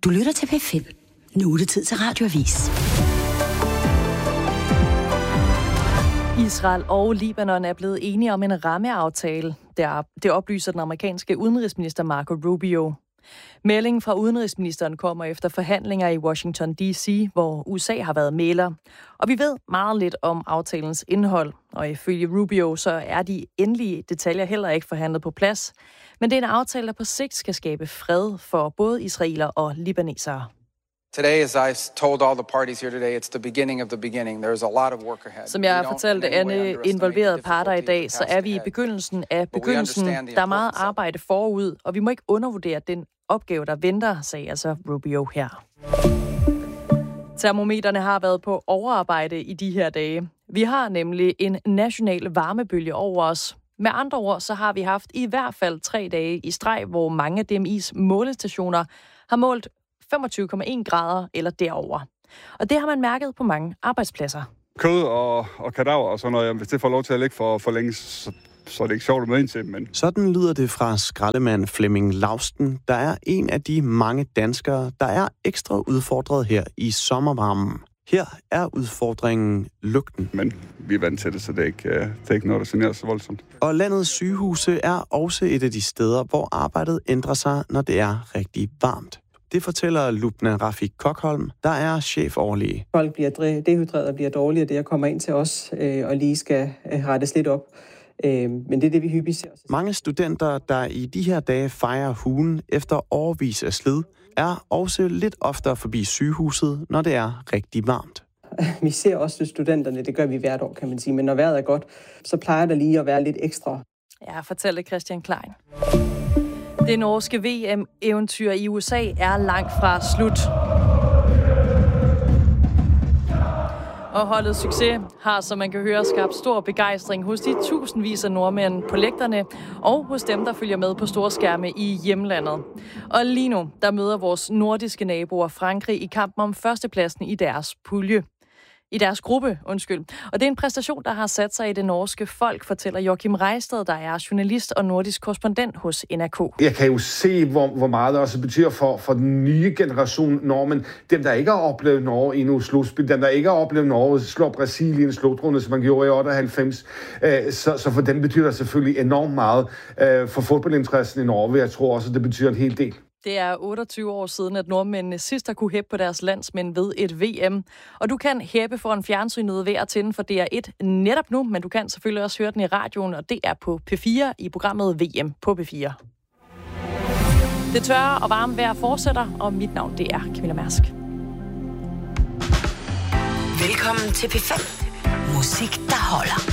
Du lytter til P5. Nu er det tid til Radioavis. Israel og Libanon er blevet enige om en rammeaftale. Det oplyser den amerikanske udenrigsminister Marco Rubio. Meldingen fra udenrigsministeren kommer efter forhandlinger i Washington D.C., hvor USA har været mægler. Og vi ved meget lidt om aftalens indhold. Og ifølge Rubio, så er de endelige detaljer heller ikke forhandlet på plads. Men det er en aftale, der på sigt skal skabe fred for både israeler og libanesere. Today, as I told all the parties here today, it's the beginning of the beginning. There's a lot of work ahead. Som jeg fortalte alle involverede parter i dag, så er vi i begyndelsen af begyndelsen. Der er meget arbejde forud, og vi må ikke undervurdere den opgave, der venter, sagde altså Rubio her. Termometerne har været på overarbejde i de her dage. Vi har nemlig en national varmebølge over os. Med andre ord, så har vi haft i hvert fald 3 dage i streg, hvor mange af DMI's målestationer har målt 25,1 grader eller derover. Og det har man mærket på mange arbejdspladser. Kød og kadaver og sådan noget, hvis det får lov til at ligge for længe, så er det ikke sjovt at møde ind til. Men... Sådan lyder det fra skraldemand Flemming Lausten, der er en af de mange danskere, der er ekstra udfordret her i sommervarmen. Her er udfordringen lugten. Men vi er vant til det, så det er ikke noget, der generer så voldsomt. Og landets sygehuse er også et af de steder, hvor arbejdet ændrer sig, når det er rigtig varmt. Det fortæller Lubna Rafik Kokholm, der er chefoverlæge. Folk bliver dehydreret og bliver dårligere, det jeg kommer ind til os og lige skal rettes lidt op. Men det er det, vi hyppigt ser. Mange studenter, der i de her dage fejrer hugen efter årevis af slid, er også lidt oftere forbi sygehuset, når det er rigtig varmt. Vi ser også studenterne, det gør vi hvert år, kan man sige. Men når vejret er godt, så plejer der lige at være lidt ekstra. Ja, fortæller Christian Klein. Det norske VM-eventyr i USA er langt fra slut. Og holdets succes har, som man kan høre, skabt stor begejstring hos de tusindvis af nordmænd på lægterne og hos dem, der følger med på store skærme i hjemlandet. Og lige nu, der møder vores nordiske Frankrig i kampen om førstepladsen i deres pulje. I deres gruppe, undskyld. Og det er en præstation, der har sat sig i det norske folk, fortæller Joachim Reisted, der er journalist og nordisk korrespondent hos NRK. Jeg kan jo se, hvor meget det også betyder for den nye generation nordmænd. Dem, der ikke har oplevet Norge endnu slutspil, dem, der ikke har oplevet Norge slå Brasilien slutrunde, som man gjorde i 98. Så for dem betyder det selvfølgelig enormt meget for fodboldinteressen i Norge. Jeg tror også, at det betyder en hel del. Det er 28 år siden, at nordmændene sidst har kunne hæppe på deres landsmænd ved et VM. Og du kan hæppe foran fjernsynet ved at tænde for DR1 netop nu, men du kan selvfølgelig også høre den i radioen, og det er på P4 i programmet VM på P4. Det tørre og varme vejr fortsætter, og mit navn det er Camilla Mærsk. Velkommen til P5. Musik, der holder.